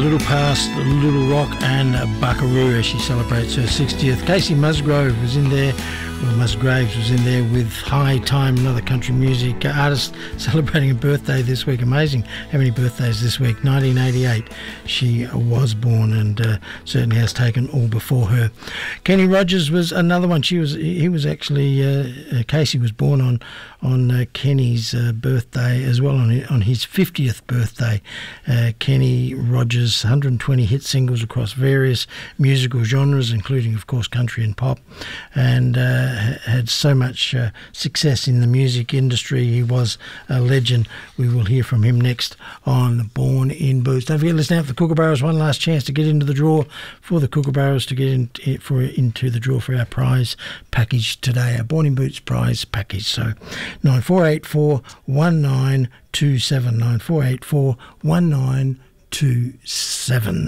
Little Past, Little Rock and Buckaroo as she celebrates her 60th. Casey Musgrove was in there, well, Musgraves was in there with High Time, another country music artist celebrating a birthday this week. Amazing how many birthdays this week. 1988 she was born, and certainly has taken all before her. Kenny Rogers was another one. Casey was born on Kenny's birthday as well, on his 50th birthday. Kenny Rogers, 120 hit singles across various musical genres, including, of course, country and pop, and had so much success in the music industry. He was a legend. We will hear from him next on Born in Boots. Don't forget, listen out for the Kookaburras. One last chance to get into the draw for the Kookaburras, to get into the draw for our prize package today, our Born in Boots prize package. So 9484 1927, 9484 1927.